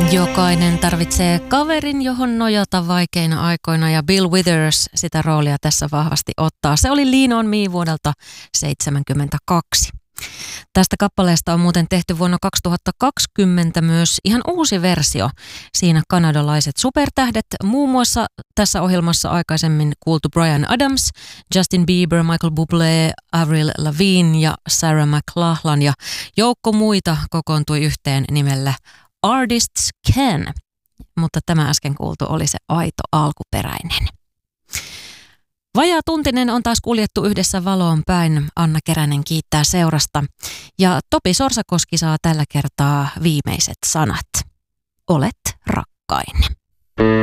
Jokainen tarvitsee kaverin, johon nojata vaikeina aikoina, ja Bill Withers sitä roolia tässä vahvasti ottaa. Se oli Lean on Me vuodelta 1972. Tästä kappaleesta on muuten tehty vuonna 2020 myös ihan uusi versio. Siinä kanadalaiset supertähdet, muun muassa tässä ohjelmassa aikaisemmin kuultu Bryan Adams, Justin Bieber, Michael Bublé, Avril Lavigne ja Sarah McLachlan, ja joukko muita kokoontui yhteen nimellä Artists Can, mutta tämä äsken kuultu oli se aito alkuperäinen. Vajaa tuntinen on taas kuljettu yhdessä valoon päin. Anna Keränen kiittää seurasta. Ja Topi Sorsakoski saa tällä kertaa viimeiset sanat. Olet rakkain.